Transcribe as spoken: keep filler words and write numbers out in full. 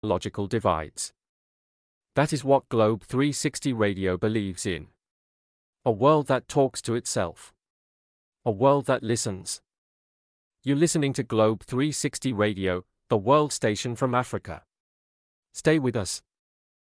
logical divides. That is what Globe three sixty Radio believes in. A world that talks to itself. A world that listens. You're listening to Globe three sixty Radio, the world station from Africa. Stay with us.